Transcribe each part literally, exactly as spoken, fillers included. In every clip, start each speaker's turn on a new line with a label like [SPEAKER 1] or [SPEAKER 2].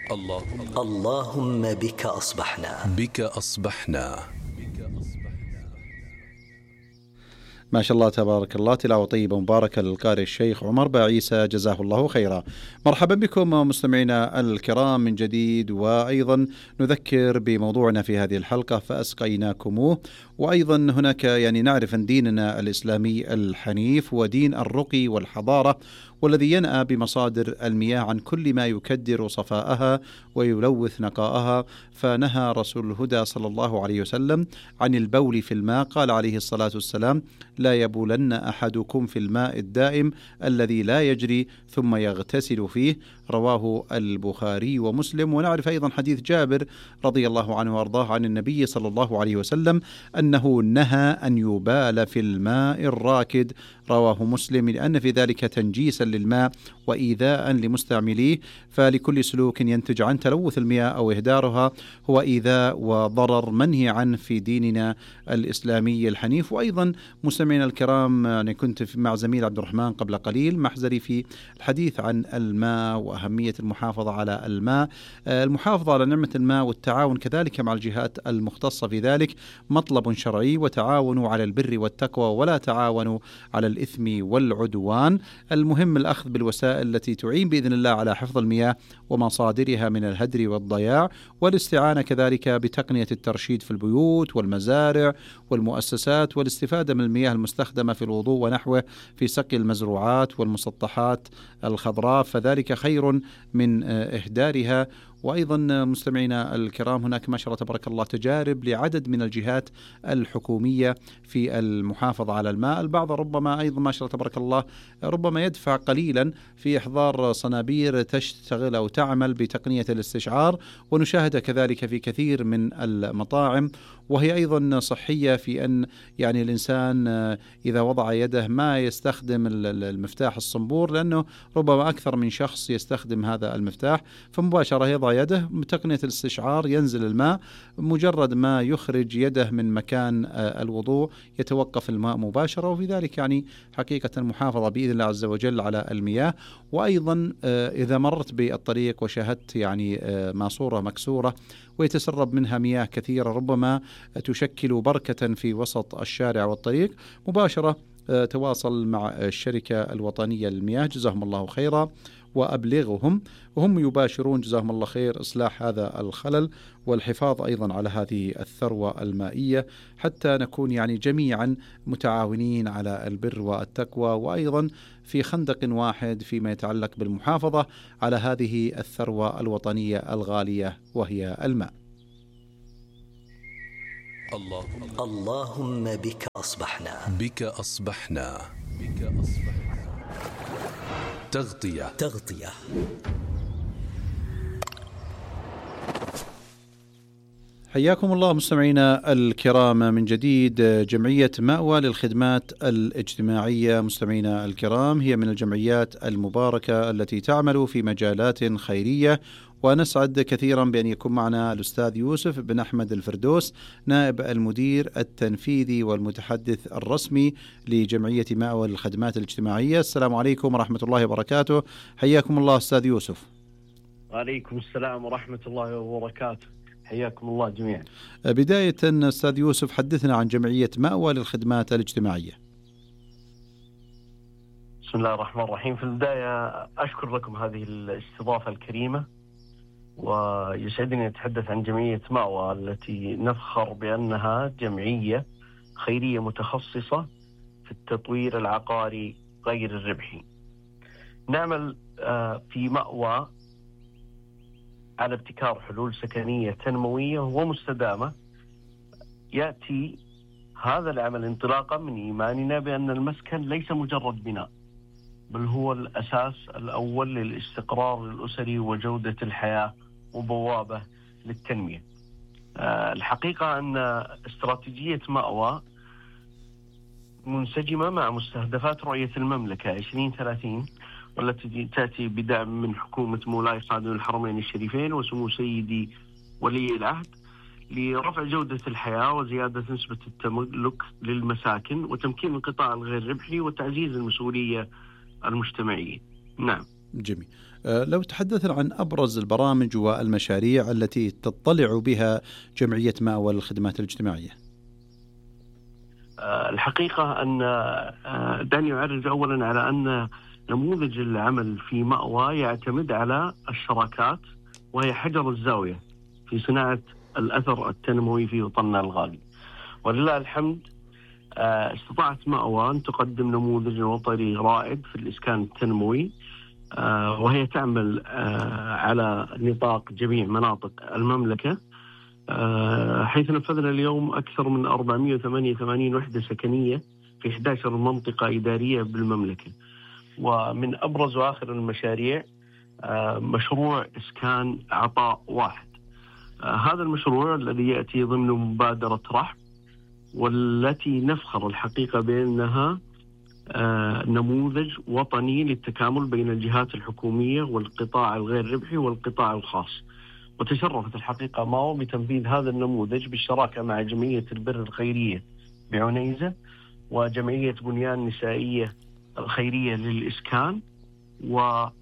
[SPEAKER 1] اللهم
[SPEAKER 2] اللهم بك أصبحنا
[SPEAKER 1] بك أصبحنا.
[SPEAKER 3] ما شاء الله تبارك الله، تلاوة طيبة مباركة للقارئ الشيخ عمر بعيسى جزاه الله خيرا. مرحبا بكم مستمعينا الكرام من جديد، وأيضا نذكر بموضوعنا في هذه الحلقة فأسقيناكموه. وأيضا هناك يعني نعرف أن ديننا الإسلامي الحنيف هو دين الرقي والحضارة، والذي ينأى بمصادر المياه عن كل ما يكدر صفاءها ويلوث نقاءها. فنهى رسول الهدى صلى الله عليه وسلم عن البول في الماء، قال عليه الصلاة والسلام: لا يبولن أحدكم في الماء الدائم الذي لا يجري ثم يغتسل فيه، رواه البخاري ومسلم. ونعرف أيضا حديث جابر رضي الله عنه وأرضاه عن النبي صلى الله عليه وسلم أنه نهى أن يبال في الماء الراكد، رواه مسلم، لأن في ذلك تنجيسا للماء وإيذاء لمستعمليه. فلكل سلوك ينتج عن تلوث المياه أو إهدارها هو إيذاء وضرر منهي عنه في ديننا الإسلامي الحنيف. وأيضا مستمعينا الكرام، يعني كنت مع زميل عبد الرحمن قبل قليل محزري في الحديث عن الماء وأهمية المحافظة على الماء. المحافظة على نعمة الماء والتعاون كذلك مع الجهات المختصة في ذلك مطلب شرعي، وتعاونوا على البر والتقوى ولا تعاونوا على الإثم والعدوان. المهم الأخذ بالوسائل التي تعين بإذن الله على حفظ المياه ومصادرها من الهدر والضياع، والاستعانة كذلك بتقنية الترشيد في البيوت والمزارع والمؤسسات، والاستفادة من المياه المستخدمة في الوضوء ونحوه في سقي المزروعات والمسطحات الخضراء، فذلك خير من إهدارها. وأيضا مستمعينا الكرام، هناك ما شاء الله تبارك الله تجارب لعدد من الجهات الحكومية في المحافظة على الماء. البعض ربما أيضا ما شاء الله تبارك الله ربما يدفع قليلا في إحضار صنابير تشتغل أو تعمل بتقنية الاستشعار، ونشاهد كذلك في كثير من المطاعم، وهي أيضا صحية في أن يعني الإنسان إذا وضع يده ما يستخدم المفتاح الصنبور، لأنه ربما أكثر من شخص يستخدم هذا المفتاح، فمباشرة يضع يده بتقنية الاستشعار ينزل الماء، مجرد ما يخرج يده من مكان الوضوء يتوقف الماء مباشرة. وفي ذلك يعني حقيقة محافظة بإذن الله عز وجل على المياه. وأيضا إذا مرت بالطريق وشاهدت يعني ماسورة مكسورة ويتسرب منها مياه كثيرة ربما تشكل بركة في وسط الشارع والطريق، مباشرة تواصل مع الشركة الوطنية للمياه جزاهم الله خيرا وأبلغهم، وهم يباشرون جزاهم الله خير إصلاح هذا الخلل والحفاظ أيضا على هذه الثروة المائية، حتى نكون يعني جميعا متعاونين على البر والتقوى، وأيضا في خندق واحد فيما يتعلق بالمحافظة على هذه الثروة الوطنية الغالية وهي الماء.
[SPEAKER 1] اللهم
[SPEAKER 2] اللهم بك أصبحنا
[SPEAKER 1] بك أصبحنا بك أصبحنا. تغطية
[SPEAKER 2] تغطية
[SPEAKER 3] حياكم الله مستمعينا الكرام من جديد. جمعية مأوى للخدمات الاجتماعية مستمعينا الكرام هي من الجمعيات المباركة التي تعمل في مجالات خيرية، ونسعد كثيرا بأن يكون معنا الأستاذ يوسف بن أحمد الفردوس نائب المدير التنفيذي والمتحدث الرسمي لجمعية مأوى للخدمات الاجتماعية. السلام عليكم ورحمة الله وبركاته، حياكم الله أستاذ يوسف.
[SPEAKER 4] وعليكم السلام ورحمة الله وبركاته، حياكم الله جميعا.
[SPEAKER 3] بداية أستاذ يوسف، حدثنا عن جمعية مأوى للخدمات الاجتماعية.
[SPEAKER 4] بسم الله الرحمن الرحيم. في البداية أشكر لكم هذه الاستضافة الكريمة، ويسعدني أتحدث عن جمعية مأوى التي نفخر بأنها جمعية خيرية متخصصة في التطوير العقاري غير الربحي. نعمل في مأوى على ابتكار حلول سكنية تنموية ومستدامة. يأتي هذا العمل انطلاقا من إيماننا بأن المسكن ليس مجرد بناء، بل هو الأساس الأول للاستقرار الأسري وجودة الحياة وبوابة للتنمية. أه الحقيقة أن استراتيجية مأوى منسجمة مع مستهدفات رؤية المملكة عشرين ثلاثين، والتي تأتي بدعم من حكومة مولاي خادم الحرمين الشريفين وسمو سيدي ولي العهد لرفع جودة الحياة وزيادة نسبة التملك للمساكن وتمكين القطاع الغير ربحي وتعزيز المسؤولية المجتمعية. نعم.
[SPEAKER 3] جميل. لو تحدثنا عن أبرز البرامج والمشاريع التي تطلع بها جمعية مأوى للخدمات الاجتماعية.
[SPEAKER 4] الحقيقة أن دعني أعرج أولا على أن نموذج العمل في مأوى يعتمد على الشراكات، وهي حجر الزاوية في صناعة الأثر التنموي في وطننا الغالي. ولله الحمد استطاعت مأوى أن تقدم نموذج وطني رائد في الإسكان التنموي، وهي تعمل على نطاق جميع مناطق المملكة، حيث نفذنا اليوم أكثر من أربعمائة وثمانية وثمانين وحدة سكنية في إحدى عشرة منطقة إدارية بالمملكة. ومن أبرز وآخر المشاريع مشروع إسكان عطاء واحد. هذا المشروع الذي يأتي ضمن مبادرة رحب، والتي نفخر الحقيقة بأنها نموذج وطني للتكامل بين الجهات الحكومية والقطاع الغير ربحي والقطاع الخاص. وتشرفت الحقيقة ماو بتنفيذ هذا النموذج بالشراكة مع جمعية البر الخيرية بعنيزة وجمعية بنيان النسائية الخيرية للإسكان، وعدد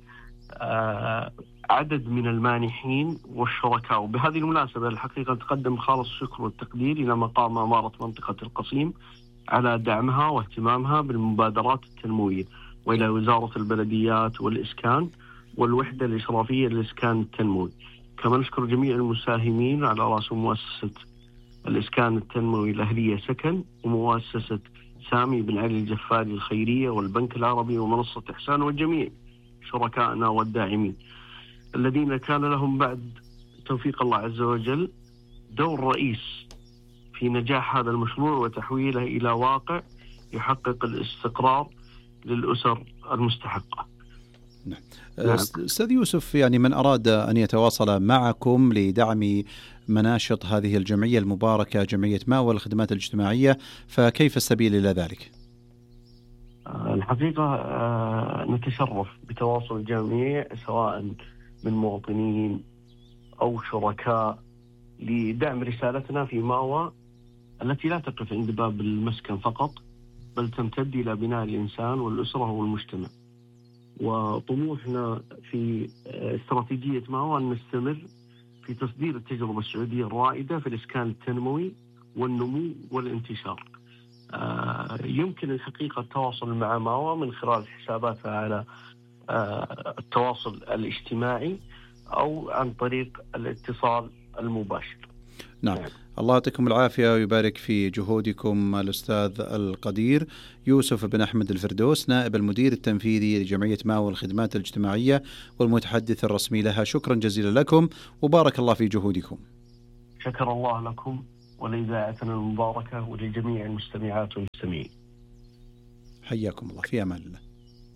[SPEAKER 4] من المانحين والشركاء. وبهذه المناسبة الحقيقة تقدم خالص الشكر والتقدير إلى مقام أمارة منطقة القصيم على دعمها واهتمامها بالمبادرات التنموية، وإلى وزارة البلديات والإسكان والوحدة الإشرافية للإسكان التنموي. كما نشكر جميع المساهمين على رأسهم مؤسسة الإسكان التنموي الأهلية سكن، ومؤسسة سامي بن علي الجفاري الخيرية، والبنك العربي، ومنصة إحسان، وجميع شركائنا والداعمين الذين كان لهم بعد توفيق الله عز وجل دور رئيس في نجاح هذا المشروع وتحويله إلى واقع يحقق الاستقرار للأسر المستحقة.
[SPEAKER 3] نعم. أستاذ يوسف، يعني من أراد أن يتواصل معكم لدعم مناشط هذه الجمعية المباركة جمعية مأوى للخدمات الاجتماعية، فكيف السبيل إلى ذلك؟
[SPEAKER 4] الحقيقة نتشرف بتواصل الجميع سواء من مواطنين أو شركاء لدعم رسالتنا في مأوى التي لا تقف عند باب المسكن فقط، بل تمتد إلى بناء الإنسان والأسرة والمجتمع. وطموحنا في استراتيجية مأوى أن نستمر في تصدير التجربة السعودية الرائدة في الإسكان التنموي والنمو والانتشار. يمكن الحقيقة التواصل مع مأوى من خلال حساباتها على التواصل الاجتماعي أو عن طريق الاتصال المباشر.
[SPEAKER 3] نعم. نعم. الله يعطيكم العافية ويبارك في جهودكم. الأستاذ القدير يوسف بن أحمد الفردوس، نائب المدير التنفيذي لجمعية مأوى للخدمات الاجتماعية والمتحدث الرسمي لها، شكرا جزيلا لكم وبارك الله في جهودكم.
[SPEAKER 4] شكر الله لكم ولإذاعتنا المباركة ولجميع المستمعات والمستمعين.
[SPEAKER 3] حياكم الله، في أمان الله.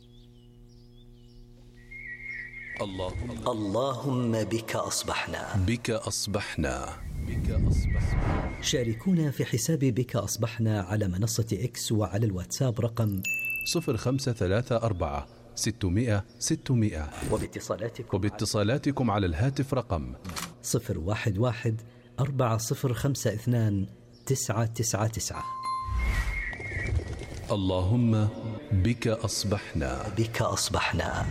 [SPEAKER 1] اللهم
[SPEAKER 2] اللهم بك أصبحنا
[SPEAKER 1] بك أصبحنا بك أصبحنا.
[SPEAKER 2] شاركونا في حساب بك أصبحنا على منصة إكس وعلى الواتساب رقم
[SPEAKER 1] صفر خمسة ثلاثة أربعة ستمائة ستمائة،
[SPEAKER 2] وباتصالاتكم
[SPEAKER 1] وباتصالاتكم على الهاتف رقم
[SPEAKER 2] صفر واحد واحد أربعة صفر خمسة اثنان تسعة تسعة تسعة.
[SPEAKER 1] اللهم بك أصبحنا
[SPEAKER 2] بك أصبحنا.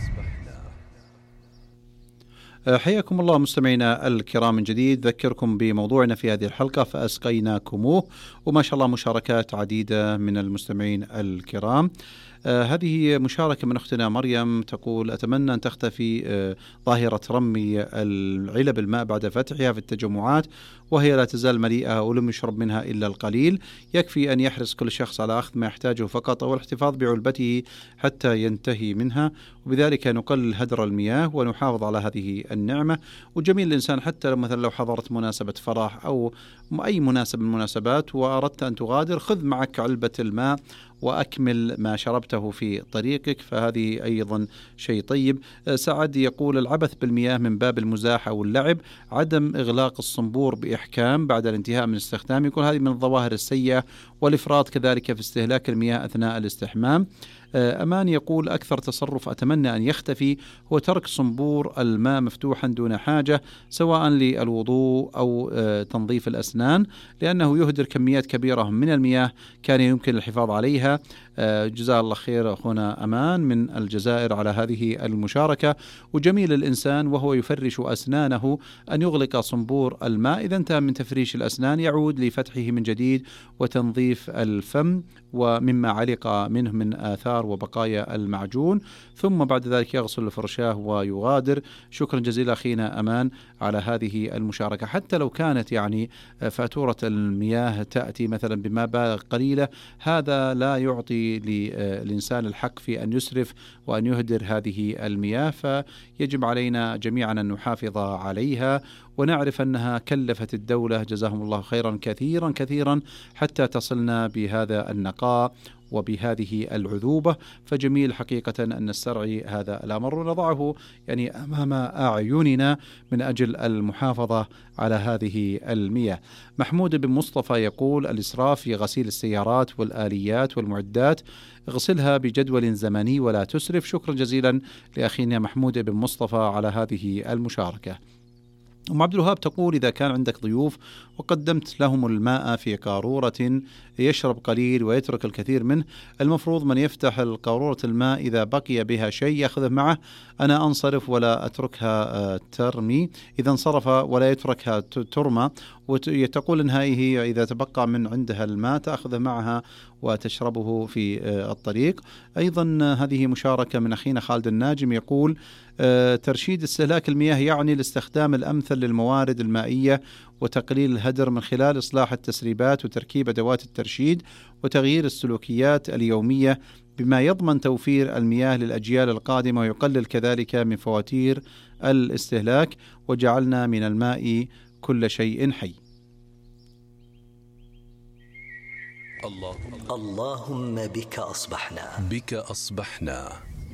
[SPEAKER 3] حياكم الله مستمعينا الكرام من جديد. ذكركم بموضوعنا في هذه الحلقة فأسقيناكموه، وما شاء الله مشاركات عديدة من المستمعين الكرام. آه هذه مشاركة من أختنا مريم تقول: أتمنى أن تختفي آه ظاهرة رمي العلب الماء بعد فتحها في التجمعات وهي لا تزال مليئة ولم يشرب منها إلا القليل. يكفي أن يحرص كل شخص على أخذ ما يحتاجه فقط أو الاحتفاظ بعلبته حتى ينتهي منها، وبذلك نقلل هدر المياه ونحافظ على هذه النعمة. وجميل الإنسان حتى لو مثلا لو حضرت مناسبة فرح أو أي مناسبة من المناسبات وأردت أن تغادر، خذ معك علبة الماء وأكمل ما شربته في طريقك، فهذه أيضا شيء طيب. سعد يقول: العبث بالمياه من باب المزاح أو اللعب، عدم إغلاق الصنبور بإحكام بعد الانتهاء من الاستخدام، يقول هذه من الظواهر السيئة، والإفراط كذلك في استهلاك المياه أثناء الاستحمام. أمان يقول: أكثر تصرف أتمنى أن يختفي هو ترك صنبور الماء مفتوحا دون حاجة، سواء للوضوء أو تنظيف الأسنان، لأنه يهدر كميات كبيرة من المياه كان يمكن الحفاظ عليها. جزاه الله خير أخونا أمان من الجزائر على هذه المشاركة. وجميل الإنسان وهو يفرش أسنانه أن يغلق صنبور الماء، إذا انتهى من تفريش الأسنان يعود لفتحه من جديد وتنظيف الفم ومما علق منه من آثار وبقايا المعجون، ثم بعد ذلك يغسل الفرشاة ويغادر. شكرا جزيلا أخينا أمان على هذه المشاركة. حتى لو كانت يعني فاتورة المياه تأتي مثلا بمبالغ قليلة، هذا لا يعطي للإنسان الحق في أن يسرف وأن يهدر هذه المياه، فيجب علينا جميعا أن نحافظ عليها ونعرف أنها كلفت الدولة جزاهم الله خيرا كثيرا كثيرا حتى تصلنا بهذا النقاء وبهذه العذوبة. فجميل حقيقة أن نسترعي هذا الأمر ونضعه يعني أمام أعيننا من أجل المحافظة على هذه المياه. محمود بن مصطفى يقول: الإسراف في غسيل السيارات والآليات والمعدات، اغسلها بجدول زمني ولا تسرف. شكرا جزيلا لأخينا محمود بن مصطفى على هذه المشاركة. أم عبد الوهاب تقول: إذا كان عندك ضيوف وقدمت لهم الماء في قارورة يشرب قليل ويترك الكثير منه، المفروض من يفتح القارورة الماء إذا بقي بها شيء يأخذه معه، أنا أنصرف ولا أتركها ترمي، إذا انصرف ولا يتركها ترمى. وتقول إنها هي إذا تبقى من عندها الماء تأخذه معها وتشربه في الطريق. أيضا هذه مشاركة من أخينا خالد الناجم يقول: ترشيد استهلاك المياه يعني الاستخدام الأمثل للموارد المائية وتقليل الهدر من خلال إصلاح التسريبات وتركيب أدوات الترشيد وتغيير السلوكيات اليومية، بما يضمن توفير المياه للأجيال القادمة ويقلل كذلك من فواتير الاستهلاك، وجعلنا من الماء كل شيء حي.
[SPEAKER 2] اللهم بك أصبحنا
[SPEAKER 1] بك أصبحنا.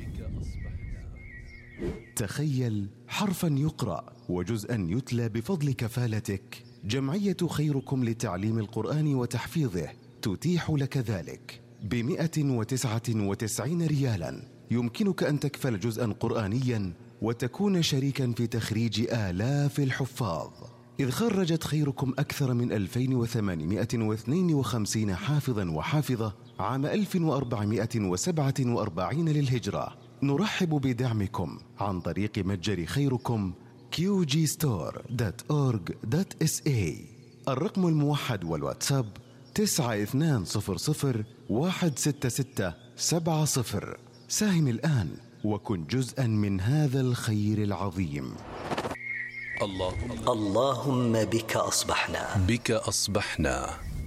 [SPEAKER 5] تخيل حرفا يقرأ وجزءا يتلى بفضل كفالتك. جمعية خيركم لتعليم القرآن وتحفيظه تتيح لك ذلك بمئة وتسعة وتسعين ريالا. يمكنك أن تكفل جزءا قرآنيا وتكون شريكا في تخريج آلاف الحفاظ، إذ خرجت خيركم أكثر من ألفين وثمانمئة واثنين وخمسين حافظا وحافظة عام ألف وأربعمئة وسبعة وأربعين للهجرة. نرحب بدعمكم عن طريق متجر خيركم كيو جي ستور دوت أورغ دوت إس إيه. الرقم الموحد والواتساب تسعة اثنان صفر صفر واحد ستة ستة سبعة صفر. ساهم الآن وكن جزءا من هذا الخير العظيم.
[SPEAKER 1] اللهم
[SPEAKER 2] اللهم بك أصبحنا
[SPEAKER 1] بك أصبحنا.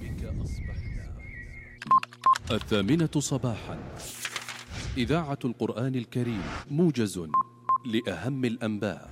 [SPEAKER 6] الثامنة صباحا، إذاعة القرآن الكريم، موجز لأهم الأنباء.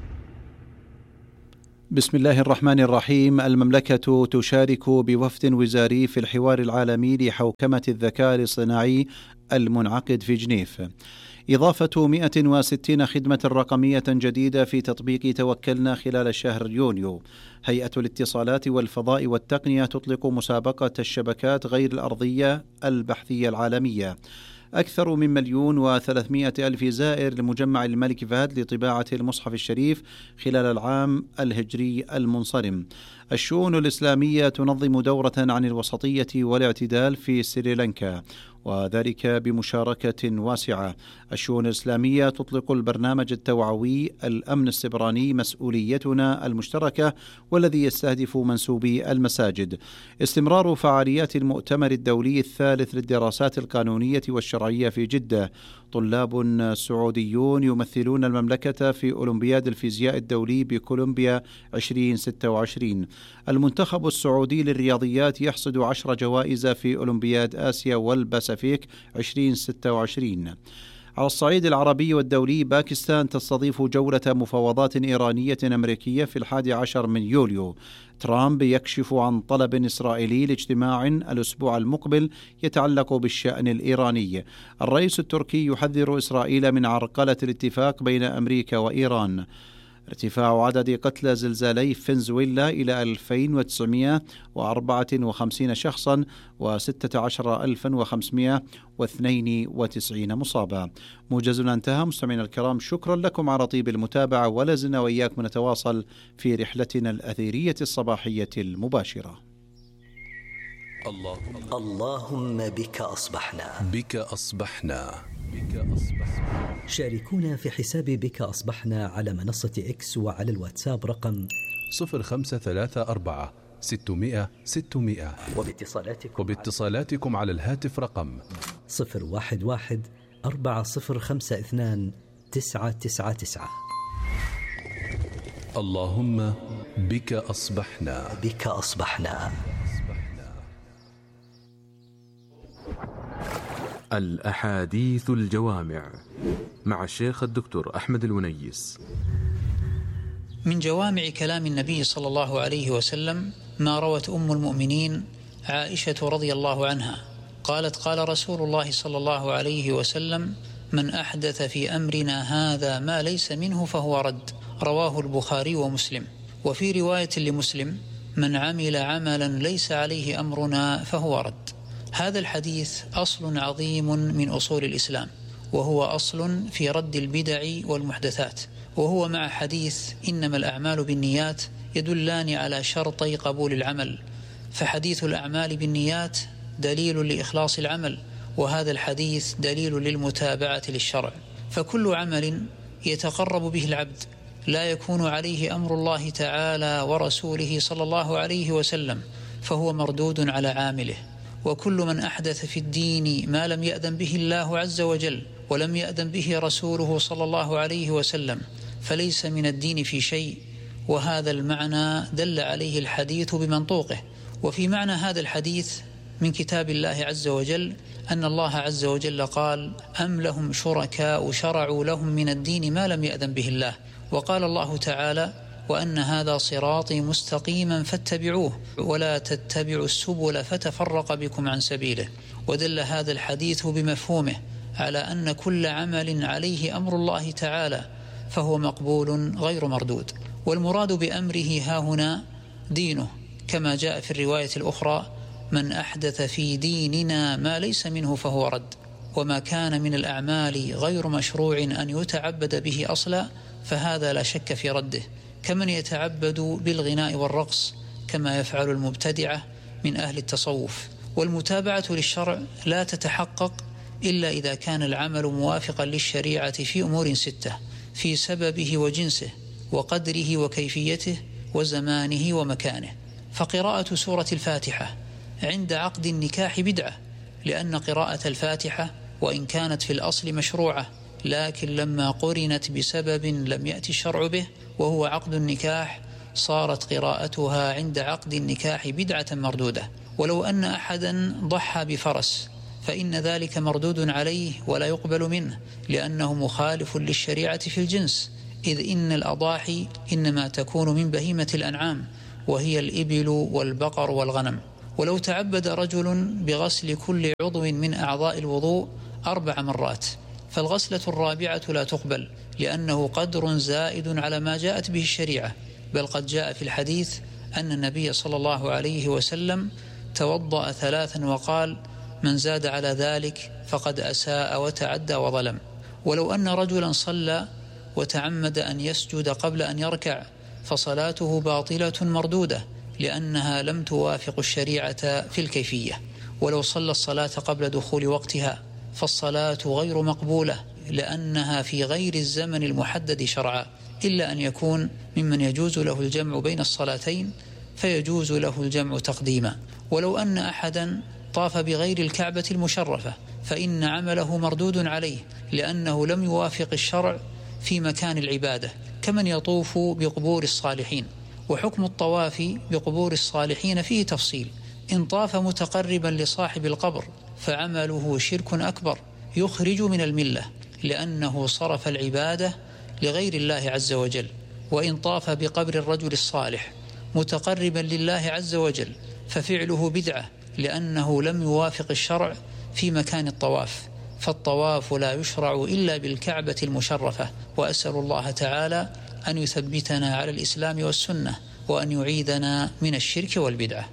[SPEAKER 3] بسم الله الرحمن الرحيم. المملكة تشارك بوفد وزاري في الحوار العالمي لحوكمة الذكاء الاصطناعي المنعقد في جنيف. إضافة مئة وستين خدمة رقمية جديدة في تطبيق توكلنا خلال شهر يونيو. هيئة الاتصالات والفضاء والتقنية تطلق مسابقة الشبكات غير الأرضية البحثية العالمية. أكثر من مليون وثلاثمائة ألف زائر لمجمع الملك فهد لطباعة المصحف الشريف خلال العام الهجري المنصرم. الشؤون الإسلامية تنظم دورة عن الوسطية والاعتدال في سريلانكا، وذلك بمشاركة واسعة. الشؤون الإسلامية تطلق البرنامج التوعوي الأمن السبراني مسؤوليتنا المشتركة، والذي يستهدف منسوبي المساجد. استمرار فعاليات المؤتمر الدولي الثالث للدراسات القانونية والشرعية في جدة. طلاب سعوديون يمثلون المملكة في أولمبياد الفيزياء الدولي بكولومبيا ألفين وستة وعشرين. المنتخب السعودي للرياضيات يحصد عشر جوائز في أولمبياد آسيا والباسفيك ألفين وستة وعشرين. على الصعيد العربي والدولي، باكستان تستضيف جولة مفاوضات إيرانية أمريكية في الحادي عشر من يوليو. ترامب يكشف عن طلب إسرائيلي لاجتماع الأسبوع المقبل يتعلق بالشأن الإيراني. الرئيس التركي يحذر إسرائيل من عرقلة الاتفاق بين أمريكا وإيران. ارتفاع عدد قتلى زلزالي فنزويلا إلى ألفين وتسعمئة وأربعة وخمسين شخصا وستة عشر ألفا وخمسمئة واثنين وتسعين مصابا. موجزنا انتهى. مستمعينا الكرام، شكرا لكم على طيب المتابعة، ولا زلنا وإياكم نتواصل في رحلتنا الأثيرية الصباحية المباشرة.
[SPEAKER 1] اللهم
[SPEAKER 2] اللهم بك أصبحنا.
[SPEAKER 1] بك أصبحنا. بك أصبحنا.
[SPEAKER 2] شاركونا في حساب بك أصبحنا على منصة إكس وعلى الواتساب رقم
[SPEAKER 1] صفر خمسة ثلاثة أربعة ستمائة ستمائة،
[SPEAKER 2] وباتصالاتكم,
[SPEAKER 1] وباتصالاتكم على الهاتف رقم
[SPEAKER 2] صفر واحد واحد أربعة صفر خمسة اثنان تسعة تسعة تسعة.
[SPEAKER 1] اللهم بك أصبحنا.
[SPEAKER 2] بك أصبحنا.
[SPEAKER 7] الأحاديث الجوامع مع الشيخ الدكتور أحمد الونيس.
[SPEAKER 8] من جوامع كلام النبي صلى الله عليه وسلم ما روت أم المؤمنين عائشة رضي الله عنها قالت: قال رسول الله صلى الله عليه وسلم: من أحدث في أمرنا هذا ما ليس منه فهو رد. رواه البخاري ومسلم. وفي رواية لمسلم: من عمل عملا ليس عليه أمرنا فهو رد. هذا الحديث أصل عظيم من أصول الإسلام، وهو أصل في رد البدع والمحدثات، وهو مع حديث إنما الأعمال بالنيات يدلان على شرطي قبول العمل، فحديث الأعمال بالنيات دليل لإخلاص العمل، وهذا الحديث دليل للمتابعة للشرع. فكل عمل يتقرب به العبد لا يكون عليه أمر الله تعالى ورسوله صلى الله عليه وسلم فهو مردود على عامله. وكل من أحدث في الدين ما لم يأذن به الله عز وجل ولم يأذن به رسوله صلى الله عليه وسلم فليس من الدين في شيء، وهذا المعنى دل عليه الحديث بمنطوقه. وفي معنى هذا الحديث من كتاب الله عز وجل أن الله عز وجل قال: أم لهم شركاء شرعوا لهم من الدين ما لم يأذن به الله. وقال الله تعالى: وأن هذا صراطي مستقيما فاتبعوه ولا تتبعوا السبل فتفرق بكم عن سبيله. ودل هذا الحديث بمفهومه على أن كل عمل عليه أمر الله تعالى فهو مقبول غير مردود. والمراد بأمره هاهنا دينه، كما جاء في الرواية الأخرى: من أحدث في ديننا ما ليس منه فهو رد. وما كان من الأعمال غير مشروع أن يتعبد به أصلا فهذا لا شك في رده، كمن يتعبد بالغناء والرقص كما يفعل المبتدعة من أهل التصوف. والمتابعة للشرع لا تتحقق إلا إذا كان العمل موافقا للشريعة في أمور ستة: في سببه وجنسه وقدره وكيفيته وزمانه ومكانه. فقراءة سورة الفاتحة عند عقد النكاح بدعة، لأن قراءة الفاتحة وإن كانت في الأصل مشروعة لكن لما قرنت بسبب لم يأتي الشرع به وهو عقد النكاح صارت قراءتها عند عقد النكاح بدعة مردودة. ولو أن أحدا ضحى بفرس فإن ذلك مردود عليه ولا يقبل منه، لأنه مخالف للشريعة في الجنس، إذ إن الأضاحي إنما تكون من بهيمة الأنعام وهي الإبل والبقر والغنم. ولو تعبد رجل بغسل كل عضو من أعضاء الوضوء أربع مرات فالغسلة الرابعة لا تقبل، لأنه قدر زائد على ما جاءت به الشريعة. بل قد جاء في الحديث أن النبي صلى الله عليه وسلم توضأ ثلاثا وقال: من زاد على ذلك فقد أساء وتعدى وظلم. ولو أن رجلا صلى وتعمد أن يسجد قبل أن يركع فصلاته باطلة مردودة، لأنها لم توافق الشريعة في الكيفية. ولو صلى الصلاة قبل دخول وقتها فالصلاة غير مقبولة، لأنها في غير الزمن المحدد شرعا، إلا أن يكون ممن يجوز له الجمع بين الصلاتين فيجوز له الجمع تقديما. ولو أن أحدا طاف بغير الكعبة المشرفة فإن عمله مردود عليه، لأنه لم يوافق الشرع في مكان العبادة، كمن يطوف بقبور الصالحين. وحكم الطواف بقبور الصالحين فيه تفصيل: إن طاف متقربا لصاحب القبر فعمله شرك أكبر يخرج من الملة، لأنه صرف العبادة لغير الله عز وجل. وإن طاف بقبر الرجل الصالح متقربا لله عز وجل ففعله بدعة، لأنه لم يوافق الشرع في مكان الطواف. فالطواف لا يشرع إلا بالكعبة المشرفة. وأسأل الله تعالى أن يثبتنا على الإسلام والسنة، وأن يعيذنا من الشرك والبدعة.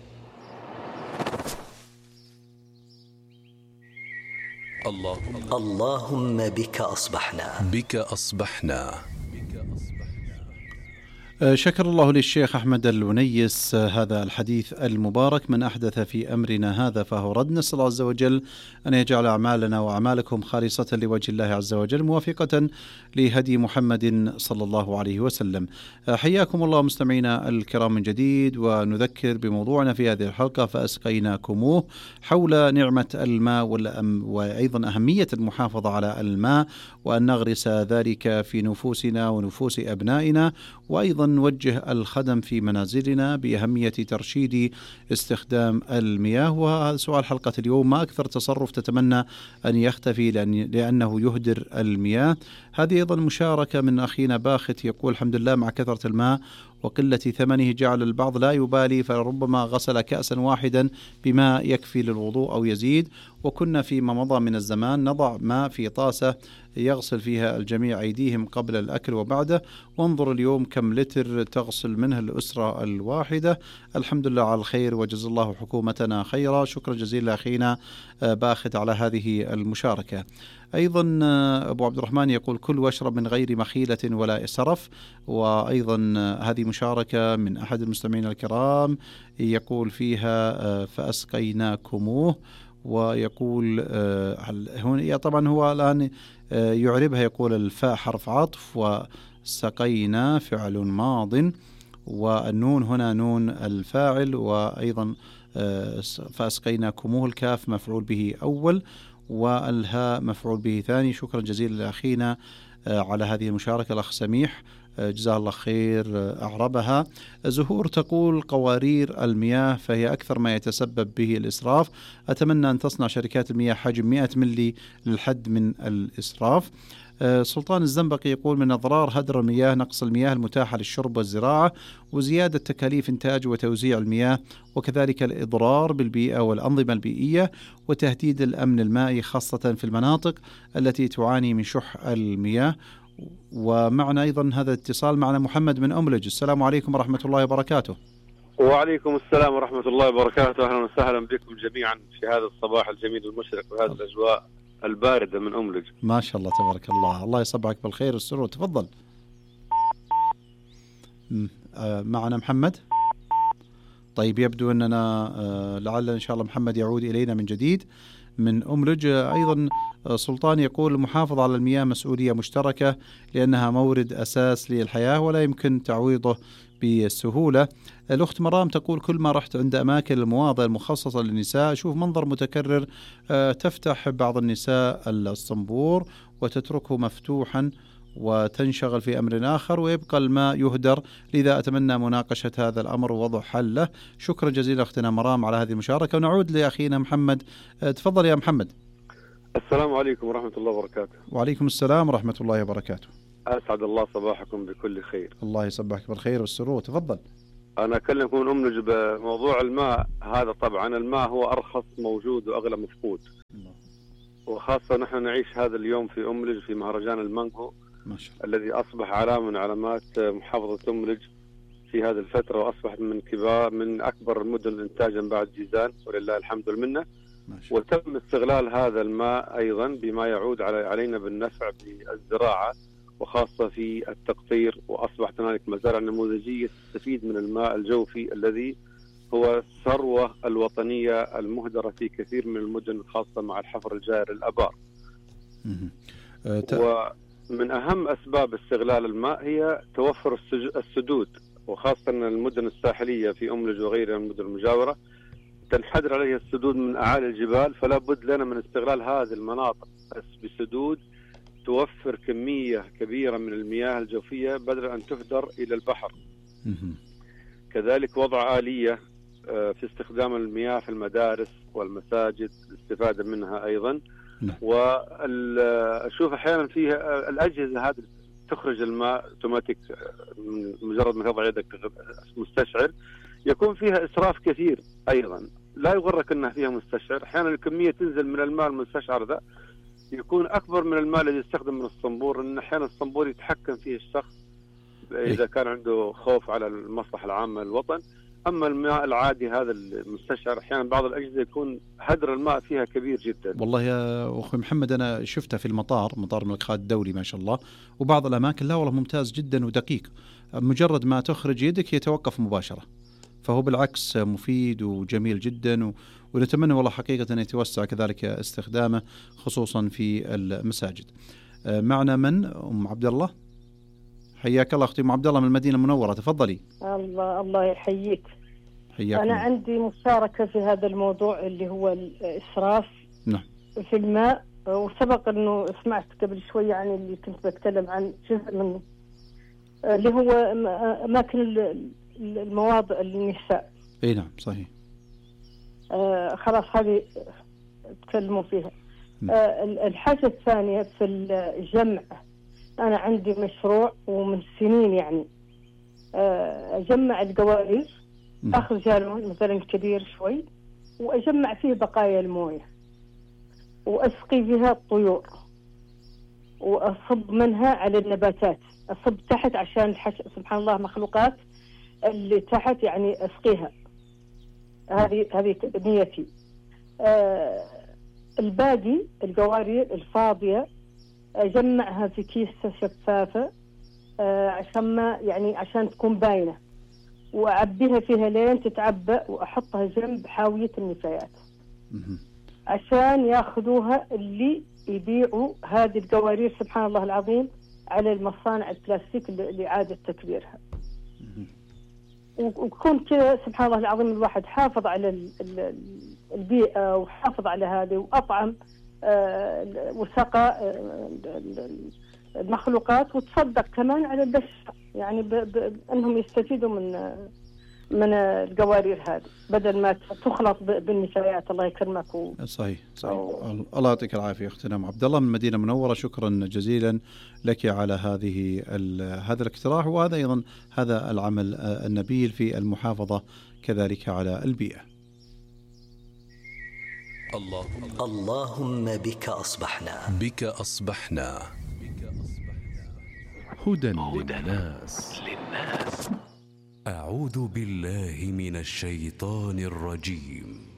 [SPEAKER 1] اللهم
[SPEAKER 2] اللهم بك أصبحنا.
[SPEAKER 1] بك أصبحنا.
[SPEAKER 3] شكر الله للشيخ أحمد الونيس هذا الحديث المبارك. من أحدث في أمرنا هذا فهو رد. نسأل الله عز وجل أن يجعل أعمالنا وأعمالكم خالصة لوجه الله عز وجل موافقة لهدي محمد صلى الله عليه وسلم. حياكم الله مستمعينا الكرام من جديد، ونذكر بموضوعنا في هذه الحلقة فأسقيناكموه حول نعمة الماء وأيضا أهمية المحافظة على الماء، وأن نغرس ذلك في نفوسنا ونفوس أبنائنا، وأيضا نوجه الخدم في منازلنا بأهمية ترشيد استخدام المياه. وهذا سؤال حلقة اليوم: ما أكثر تصرف تتمنى أن يختفي لأن لأنه يهدر المياه؟ هذه أيضا مشاركة من أخينا باخت، يقول: الحمد لله مع كثرة الماء وقلة ثمنه جعل البعض لا يبالي، فربما غسل كأسا واحدا بماء يكفي للوضوء أو يزيد، وكنا فيما مضى من الزمان نضع ماء في طاسة يغسل فيها الجميع أيديهم قبل الأكل وبعده، وانظر اليوم كم لتر تغسل منه الأسرة الواحدة. الحمد لله على الخير وجزا الله حكومتنا خيرا. شكرا جزيلا أخينا باخت على هذه المشاركة. أيضا أبو عبد الرحمن يقول: كل واشرب من غير مخيلة ولا إسرف. وأيضا هذه مشاركة من أحد المستمعين الكرام يقول فيها: فأسقيناكموه. ويقول هنا طبعا هو الآن يعربها، يقول الفاء حرف عطف، وسقينا فعل ماض، والنون هنا نون الفاعل، وأيضا فأسقيناكموه الكاف مفعول به أول، والهاء مفعول به ثاني. شكرا جزيلا لأخينا على هذه المشاركة الأخ سميح، جزاه الله خير أعربها. زهور تقول: قوارير المياه فهي أكثر ما يتسبب به الإسراف، أتمنى أن تصنع شركات المياه حجم مئة ملي للحد من الإسراف. سلطان الزنبقي يقول: من أضرار هدر المياه نقص المياه المتاحة للشرب والزراعة، وزيادة تكاليف إنتاج وتوزيع المياه، وكذلك الإضرار بالبيئة والأنظمة البيئية، وتهديد الأمن المائي خاصة في المناطق التي تعاني من شح المياه. ومعنا أيضا هذا الاتصال معنا محمد من أملج. السلام عليكم ورحمة الله وبركاته.
[SPEAKER 9] وعليكم السلام ورحمة الله وبركاته. أهلا وسهلا بكم جميعا في هذا الصباح الجميل المشرق وهذه الأجواء الباردة من أملج.
[SPEAKER 3] ما شاء الله تبارك الله، الله يصبحك بالخير والسرور. تفضل. معنا محمد. طيب يبدو أننا لعل إن شاء الله محمد يعود إلينا من جديد من أملج. أيضا سلطان يقول: المحافظة على المياه مسؤولية مشتركة لأنها مورد أساس للحياة ولا يمكن تعويضه بسهولة. الأخت مرام تقول: كل ما رحت عند أماكن المواضع المخصصة للنساء أشوف منظر متكرر، تفتح بعض النساء الصنبور وتتركه مفتوحا وتنشغل في أمر آخر ويبقى الماء يهدر، لذا أتمنى مناقشة هذا الأمر ووضع حل له. شكرا جزيلا أختنا مرام على هذه المشاركة. ونعود لأخينا محمد. تفضل يا محمد.
[SPEAKER 9] السلام عليكم ورحمة الله وبركاته.
[SPEAKER 3] وعليكم السلام ورحمة الله وبركاته.
[SPEAKER 9] أسعد الله صباحكم بكل خير.
[SPEAKER 3] الله يصبحك بالخير والسرور. تفضل.
[SPEAKER 9] أنا أكلمكم من أملج بموضوع الماء هذا. طبعا الماء هو أرخص موجود وأغلى مفقود، وخاصة نحن نعيش هذا اليوم في أملج في مهرجان المانجو
[SPEAKER 3] ما شاء الله،
[SPEAKER 9] الذي أصبح علامة من علامات محافظة أملج في هذه الفترة، وأصبحت من كبار من أكبر المدن إنتاجا بعد جيزان ولله الحمد والمنة. وتم استغلال هذا الماء أيضا بما يعود علينا بالنفع بالزراعة وخاصة في التقطير، وأصبحت هنالك مزارع نموذجية تستفيد من الماء الجوفي الذي هو الثروة الوطنية المهدرة في كثير من المدن خاصة مع الحفر الجائر الآبار. ومن أهم أسباب استغلال الماء هي توفر السدود، وخاصة المدن الساحلية في أملج وغيرها من المدن المجاورة تنحدر عليها السدود من أعالي الجبال، فلا بد لنا من استغلال هذه المناطق بسدود توفر كمية كبيرة من المياه الجوفية بدل أن تهدر إلى البحر. كذلك وضع آلية في استخدام المياه في المدارس والمساجد الاستفادة منها أيضا. وأشوف أحيانا فيها الأجهزة هذه تخرج الماء اوتوماتيك، مجرد ما تضع يدك مستشعر، يكون فيها إسراف كثير أيضا. لا يغرك أنها فيها مستشعر، أحيانا الكمية تنزل من الماء المستشعر ذا يكون أكبر من الماء الذي يستخدم من الصنبور، لأن أحيانا الصنبور يتحكم فيه الشخص إذا كان عنده خوف على المصلحة العامة للوطن، أما الماء العادي هذا المستشعر أحيانا بعض الأجهزة يكون هدر الماء فيها كبير جدا.
[SPEAKER 3] والله يا أخوي محمد أنا شفتها في المطار، مطار الملك خالد الدولي ما شاء الله، وبعض الأماكن لا والله ممتاز جدا ودقيق، مجرد ما تخرج يدك يتوقف مباشرة، فهو بالعكس مفيد وجميل جدا و... ونتمنى والله حقيقة أن يتوسع كذلك استخدامه خصوصا في المساجد. معنا من أم عبد الله؟ حياك الله أختي أم عبد الله من المدينة المنورة، تفضلي.
[SPEAKER 10] الله الله يحييك.
[SPEAKER 3] حياك
[SPEAKER 10] أنا
[SPEAKER 3] الله.
[SPEAKER 10] عندي مشاركة في هذا الموضوع اللي هو الإسراف
[SPEAKER 3] نعم.
[SPEAKER 10] في الماء، وسبق أنه سمعت قبل شوية عن اللي كنت بتكلم عن جزء منه اللي هو أماكن المواضع للنساء.
[SPEAKER 3] اي نعم صحيح.
[SPEAKER 10] آه خلاص هذه تكلموا فيها. آه الحاجة الثانية في الجمع، أنا عندي مشروع ومن سنين يعني آه أجمع القوارير، أخذ جالون مثلا كبير شوي وأجمع فيه بقايا الموية وأسقي فيها الطيور وأصب منها على النباتات، أصب تحت عشان الحش... سبحان الله مخلوقات اللي تحت يعني أسقيها. هذه هذه نيتي. آه الباقي القوارير الفاضية أجمعها في كيسة شفافة آه عشان ما يعني عشان تكون باينة، وأعبيها فيها لين تتعبأ وأحطها جنب حاوية النفايات عشان ياخذوها اللي يبيعوا هذه القوارير سبحان الله العظيم على المصانع البلاستيك لإعادة تكبيرها. وكون كذا سبحان الله العظيم الواحد حافظ على البيئة وحافظ على هذه وأطعم وسقى المخلوقات وتصدق كمان على البشر، يعني بأنهم يستفيدوا من من القوارير هذه بدل ما تخلط بالنفايات. الله يكرمك و...
[SPEAKER 3] صحيح صحيح. أو... الله يعطيك العافية أختنا أم عبد الله من المدينة المنورة، شكرا جزيلا لك على هذه ال... هذا الاقتراح وهذا أيضا هذا العمل النبيل في المحافظة كذلك على البيئة.
[SPEAKER 1] اللهم
[SPEAKER 2] اللهم بك أصبحنا
[SPEAKER 1] بك أصبحنا هدى للناس.
[SPEAKER 5] أعوذ بالله من الشيطان الرجيم.